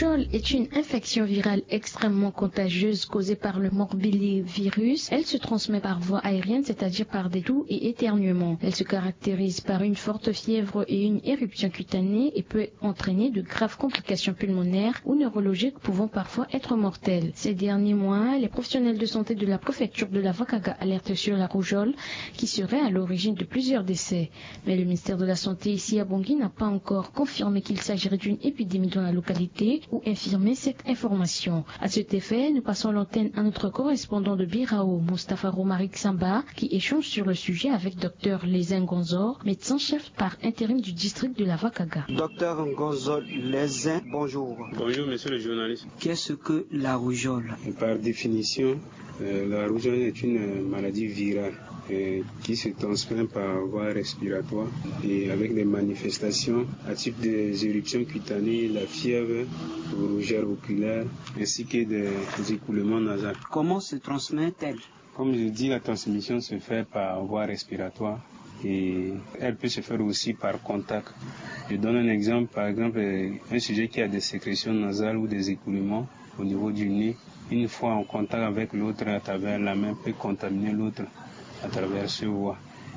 rougeole est une infection virale extrêmement contagieuse causée par le morbillivirus. Elle se transmet par voie aérienne, c'est-à-dire par des toux et éternuements. Elle se caractérise par une forte fièvre et une éruption cutanée et peut entraîner de graves complications pulmonaires ou neurologiques pouvant parfois être mortelles. Ces derniers mois, les professionnels de santé de la préfecture de la Vakaga alertent sur la rougeole qui serait à l'origine de plusieurs décès. Mais le ministère de la Santé ici à Bangui n'a pas encore confirmé qu'il s'agirait d'une épidémie dans la localité ou infirmé cette information. À cet effet, nous passons l'antenne à notre correspondant de Birao, Mustafa Romaric Samba, qui échange sur le sujet avec Dr Lezen Gonzor, médecin-chef par intérim du district de la Vakaga. Docteur Gonzor Lezen, bonjour. Bonjour monsieur le journaliste. Qu'est-ce que la rougeole? Par définition, la rougeole est une maladie virale qui se transmet par voie respiratoire et avec des manifestations à type des éruptions cutanées, la fièvre, rougeur oculaire ainsi que des écoulements nasaux. Comment se transmet-elle? Comme je dis, la transmission se fait par voie respiratoire et elle peut se faire aussi par contact. Je donne un exemple, par exemple, un sujet qui a des sécrétions nasales ou des écoulements au niveau du nez, une fois en contact avec l'autre à travers la main peut contaminer l'autre à travers ce voie.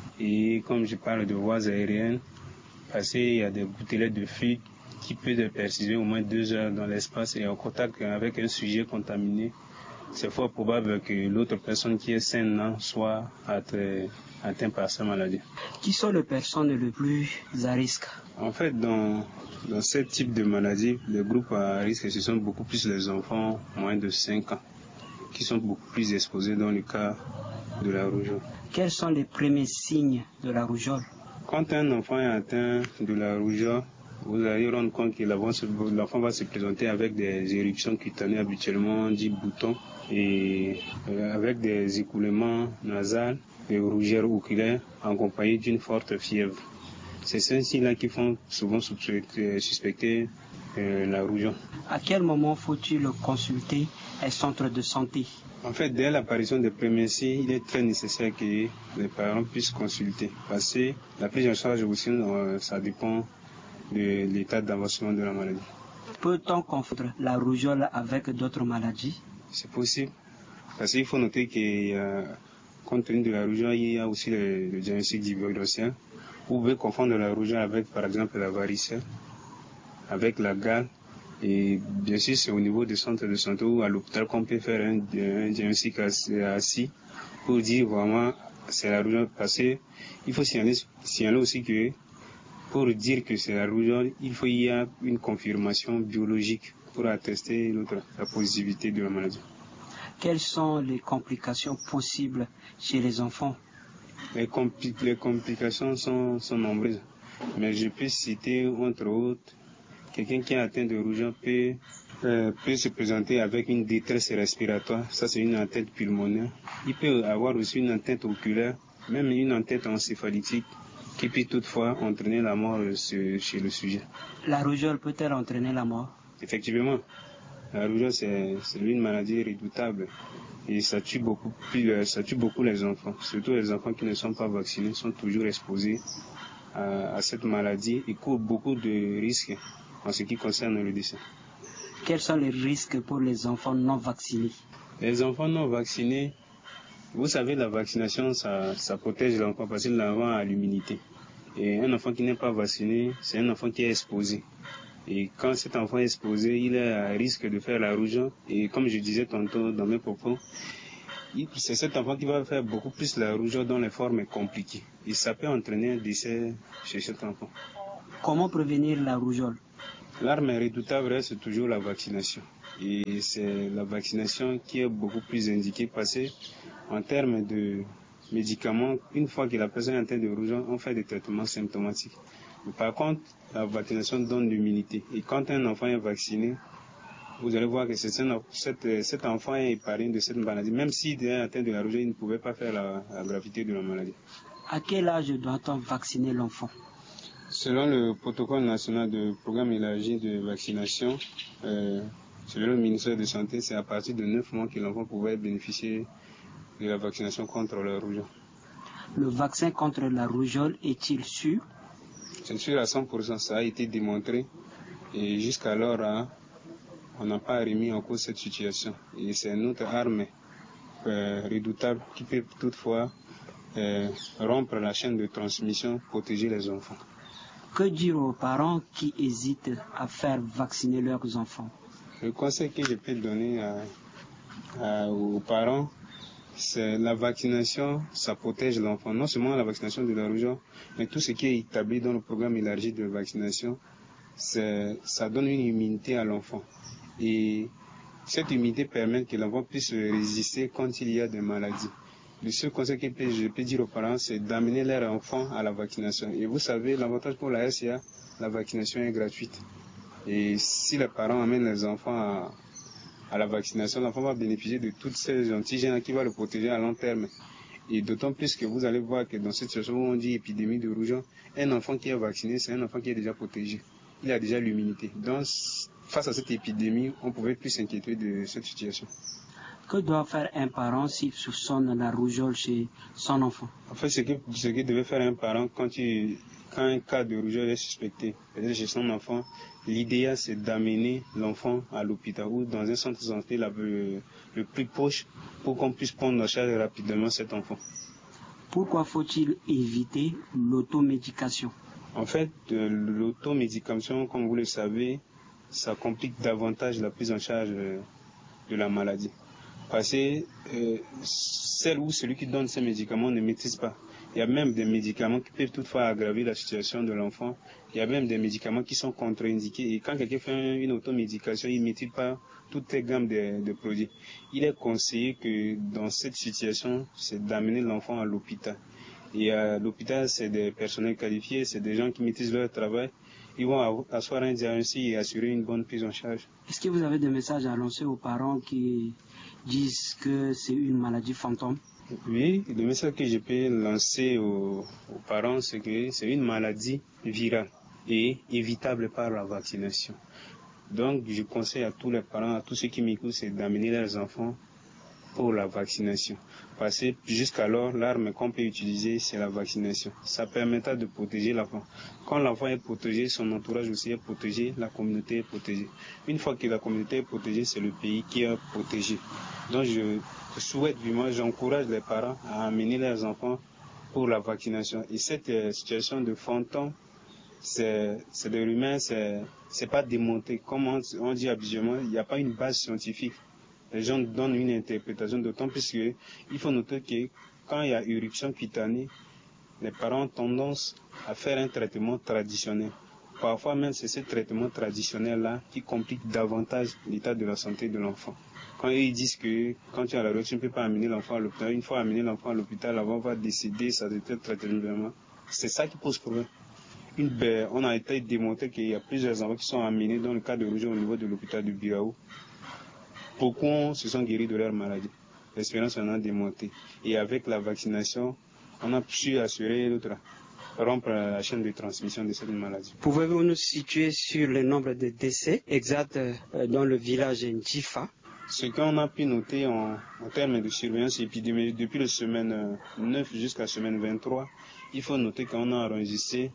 Et comme je parle de voies aériennes, parce qu'il y a des gouttelettes de fluide qui peuvent persister au moins 2 heures dans l'espace et en contact avec un sujet contaminé, c'est fort probable que l'autre personne qui est saine soit atteinte par cette maladie. Qui sont les personnes les plus à risque? En fait, dans ce type de maladie, les groupes à risque, ce sont beaucoup plus les enfants moins de 5 ans qui sont beaucoup plus exposés dans le cas de la rougeole. Quels sont les premiers signes de la rougeole? Quand un enfant est atteint de la rougeole, vous allez rendre compte que l'enfant va se présenter avec des éruptions cutanées, habituellement dit boutons, et avec des écoulements nasaux, des rougeurs oculaires, accompagnés d'une forte fièvre. C'est ces signes-là qui font souvent suspecter la rougeole. À quel moment faut-il consulter un centre de santé? En fait, dès l'apparition des premiers signes, il est très nécessaire que les parents puissent consulter. Parce que la prise en charge aussi, ça dépend de l'état d'avancement de la maladie. Peut-on confondre la rougeole avec d'autres maladies? C'est possible. Parce qu'il faut noter que, compte tenu de la rougeole, il y a aussi le diagnostic d'hypoxie. Vous pouvez confondre la rougeole avec, par exemple, la varicelle, avec la gale. Et bien sûr, c'est au niveau des centres de santé ou à l'hôpital qu'on peut faire un diagnostic assis pour dire vraiment c'est la rougeole. Parce qu'il faut signaler aussi que pour dire que c'est la rougeole, il y a une confirmation biologique pour attester la positivité de la maladie. Quelles sont les complications possibles chez les enfants? Les complications sont nombreuses, mais je peux citer entre autres, quelqu'un qui est atteint de rougeole peut se présenter avec une détresse respiratoire, ça c'est une atteinte pulmonaire. Il peut avoir aussi une atteinte oculaire, même une atteinte encéphalytique qui peut toutefois entraîner la mort chez le sujet. La rougeole peut-elle entraîner la mort? Effectivement, la rougeole c'est une maladie redoutable et ça tue beaucoup les enfants, surtout les enfants qui ne sont pas vaccinés sont toujours exposés à cette maladie et courent beaucoup de risques en ce qui concerne le décès. Quels sont les risques pour les enfants non vaccinés? Les enfants non vaccinés, vous savez, la vaccination, ça protège l'enfant parce que l'enfant a l'immunité. Et un enfant qui n'est pas vacciné, c'est un enfant qui est exposé. Et quand cet enfant est exposé, il est à risque de faire la rougeole. Et comme je disais tantôt dans mes propos, c'est cet enfant qui va faire beaucoup plus la rougeole dans les formes compliquées. Et ça peut entraîner un décès chez cet enfant. Comment prévenir la rougeole? L'arme redoutable reste toujours la vaccination. Et c'est la vaccination qui est beaucoup plus indiquée parce qu'en termes de médicaments, une fois que la personne est atteinte de rougeole, on fait des traitements symptomatiques. Mais par contre, la vaccination donne l'immunité. Et quand un enfant est vacciné, vous allez voir que cet enfant est épargné de cette maladie. Même s'il est atteint de la rougeole, il ne pouvait pas faire la gravité de la maladie. À quel âge doit-on vacciner l'enfant? Selon le protocole national de programme élargi de vaccination, selon le ministère de la Santé, c'est à partir de 9 mois que l'enfant pouvait bénéficier de la vaccination contre la rougeole. Le vaccin contre la rougeole est-il sûr? C'est sûr à 100%, ça a été démontré. Et jusqu'alors, on n'a pas remis en cause cette situation. Et c'est notre arme redoutable qui peut toutefois rompre la chaîne de transmission, protéger les enfants. Que dire aux parents qui hésitent à faire vacciner leurs enfants? Le conseil que je peux donner aux parents, c'est la vaccination, ça protège l'enfant. Non seulement la vaccination de la rougeole, mais tout ce qui est établi dans le programme élargi de vaccination, ça donne une immunité à l'enfant. Et cette immunité permet que l'enfant puisse résister quand il y a des maladies. Le seul conseil que je peux dire aux parents, c'est d'amener leur enfant à la vaccination. Et vous savez, l'avantage pour la SCA, la vaccination est gratuite. Et si les parents amènent les enfants à la vaccination, l'enfant va bénéficier de toutes ces antigènes qui vont le protéger à long terme. Et d'autant plus que vous allez voir que dans cette situation où on dit épidémie de rougeole, un enfant qui est vacciné, c'est un enfant qui est déjà protégé. Il a déjà l'immunité. Donc, face à cette épidémie, on ne pouvait plus s'inquiéter de cette situation. Que doit faire un parent s'il soupçonne la rougeole chez son enfant? En fait, ce que devait faire un parent quand un cas de rougeole est suspecté, peut-être chez son enfant, l'idéal c'est d'amener l'enfant à l'hôpital ou dans un centre de santé le plus proche pour qu'on puisse prendre en charge rapidement cet enfant. Pourquoi faut-il éviter l'automédication? En fait, l'automédication, comme vous le savez, ça complique davantage la prise en charge de la maladie. Parce que celle ou celui qui donne ces médicaments ne maîtrise pas. Il y a même des médicaments qui peuvent toutefois aggraver la situation de l'enfant. Il y a même des médicaments qui sont contre-indiqués. Et quand quelqu'un fait une automédication, il ne maîtrise pas toutes les gammes de produits. Il est conseillé que dans cette situation, c'est d'amener l'enfant à l'hôpital. Et à l'hôpital, c'est des personnels qualifiés, c'est des gens qui maîtrisent leur travail. Ils vont asseoir un diagnostic et assurer une bonne prise en charge. Est-ce que vous avez des messages à lancer aux parents qui disent que c'est une maladie fantôme? Oui, le message que je peux lancer aux parents, c'est que c'est une maladie virale et évitable par la vaccination. Donc, je conseille à tous les parents, à tous ceux qui m'écoutent, c'est d'amener leurs enfants pour la vaccination. Parce que jusqu'alors, l'arme qu'on peut utiliser, c'est la vaccination. Ça permettra de protéger l'enfant. Quand l'enfant est protégé, son entourage aussi est protégé, la communauté est protégée. Une fois que la communauté est protégée, c'est le pays qui est protégé. Donc je souhaite vivement, j'encourage les parents à amener leurs enfants pour la vaccination. Et cette situation de fantôme, c'est des rumeurs, c'est pas démonté. Comme on dit habituellement, il n'y a pas une base scientifique. Les gens donnent une interprétation, d'autant plus qu'il faut noter que quand il y a éruption cutanée, les parents ont tendance à faire un traitement traditionnel. Parfois même, c'est ce traitement traditionnel-là qui complique davantage l'état de la santé de l'enfant. Quand ils disent que quand tu as la douleur, tu ne peux pas amener l'enfant à l'hôpital, une fois amené l'enfant à l'hôpital, l'enfant va décéder, ça doit être traitement. C'est ça qui pose problème. On a été démontré qu'il y a plusieurs enfants qui sont amenés dans le cas de rougeole au niveau de l'hôpital de Birao. Beaucoup se sont guéris de leur maladie. L'expérience en a démontré. Et avec la vaccination, on a pu assurer rompre la chaîne de transmission de cette maladie. Pouvez-vous nous situer sur le nombre de décès exacts dans le village Ndjifa? Ce qu'on a pu noter en termes de surveillance épidémique depuis la semaine 9 jusqu'à la semaine 23, il faut noter qu'on a enregistré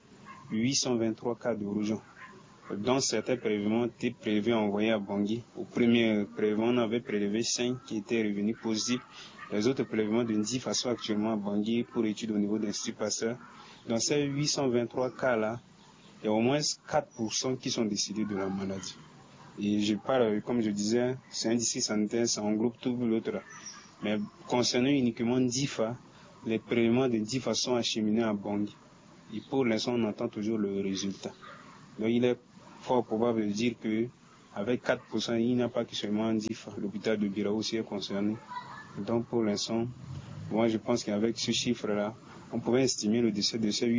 823 cas de rougeole. Dans certains prélèvements étaient prélevés envoyés à Bangui. Au premier prélèvement, on avait prélevé 5 qui étaient revenus positifs. Les autres prélèvements de Ndjifa sont actuellement à Bangui pour étude au niveau de l'Institut Pasteur. Dans ces 823 cas-là, il y a au moins 4% qui sont décédés de la maladie. Et je parle, comme je disais, c'est un district sanitaire, ça regroupe tout l'autre. Mais concernant uniquement Ndjifa, les prélèvements de Ndjifa sont acheminés à Bangui. Et pour l'instant, on attend toujours le résultat. Donc il est fort probable de dire qu'avec 4%, il n'y a pas que seulement Ndjifa. L'hôpital de Birao aussi est concerné. Donc pour l'instant, moi je pense qu'avec ce chiffre-là, on pourrait estimer le décès de ces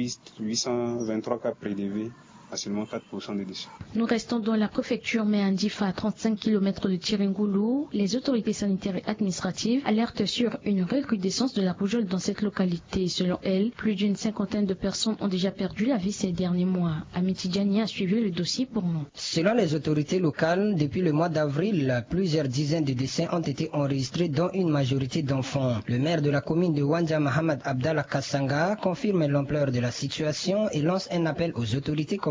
823 cas prélevés à seulement 4% de décès. Nous restons dans la préfecture Ndjifa, à 35 km de Tiringoulou. Les autorités sanitaires et administratives alertent sur une recrudescence de la rougeole dans cette localité. Selon elles, plus d'une cinquantaine de personnes ont déjà perdu la vie ces derniers mois. Amity Diani a suivi le dossier pour nous. Selon les autorités locales, depuis le mois d'avril, plusieurs dizaines de décès ont été enregistrés, dont une majorité d'enfants. Le maire de la commune de Wanja, Mohamed Abdallah Kassanga, confirme l'ampleur de la situation et lance un appel aux autorités compétentes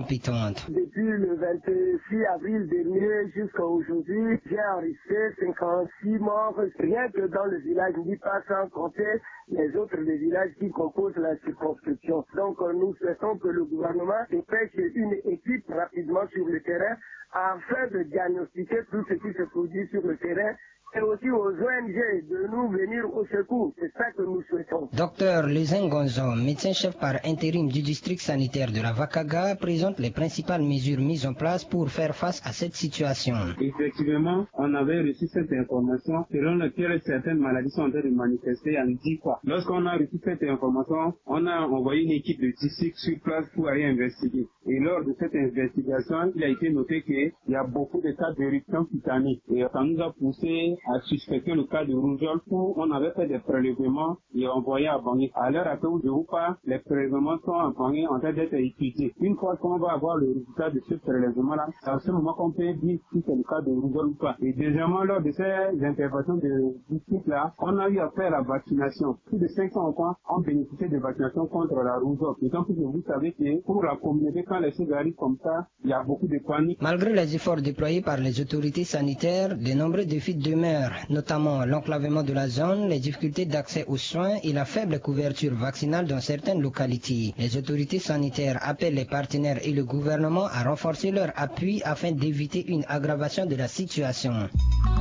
compétentes. Depuis le 26 avril dernier jusqu'à aujourd'hui, j'ai enregistré 56 morts, rien que dans le village, ni pas sans compter les autres villages qui composent la circonscription. Donc nous souhaitons que le gouvernement dépêche une équipe rapidement sur le terrain afin de diagnostiquer tout ce qui se produit sur le terrain et aussi aux ONG de nous venir au secours. C'est ça que nous souhaitons. Docteur Lezen Gonzo, médecin-chef par intérim du district sanitaire de la Vakaga, présente les principales mesures mises en place pour faire face à cette situation. Effectivement, on avait reçu cette information selon laquelle certaines maladies sont en train de manifester en 10 fois. Lorsqu'on a reçu cette information, on a envoyé une équipe de district sur place pour aller investiguer. Et lors de cette investigation, il a été noté qu'il y a beaucoup de cas d'éruption cutanée. Et ça nous a poussé à suspecter le cas de rougeole où on avait fait des prélèvements et envoyé à Bangui. À l'heure actuelle où je vous parle, les prélèvements sont à Bangui en train d'être étudiés. Une fois qu'on va avoir le résultat de ce prélèvement-là, c'est à ce moment qu'on peut dire si c'est le cas de rougeole ou pas. Et deuxièmement, lors de ces interventions de district-là, on a eu à faire la vaccination. Plus de 500 enfants ont bénéficié de vaccination contre la rougeole. Et donc, vous savez que pour la communauté, quand les choses arrivent comme ça, il y a beaucoup de panique. Malgré les efforts déployés par les autorités sanitaires, de nombreux défis demeurent, notamment l'enclavement de la zone, les difficultés d'accès aux soins et la faible couverture vaccinale dans certaines localités. Les autorités sanitaires appellent les partenaires et le gouvernement à renforcer leur appui afin d'éviter une aggravation de la situation.